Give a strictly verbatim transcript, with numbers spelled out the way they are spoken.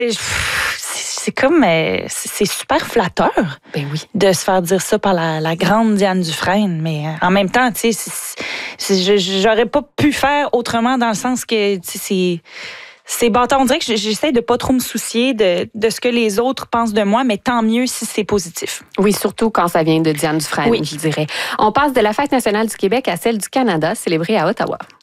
C'est comme, c'est super flatteur ben oui. de se faire dire ça par la, la grande Diane Dufresne, mais en même temps, tu sais, j'aurais pas pu faire autrement dans le sens que c'est c'est bâtard. On dirait que j'essaie de pas trop me soucier de, de ce que les autres pensent de moi, mais tant mieux si c'est positif. Oui, surtout quand ça vient de Diane Dufresne, oui. je dirais. On passe de la Fête nationale du Québec à celle du Canada, célébrée à Ottawa.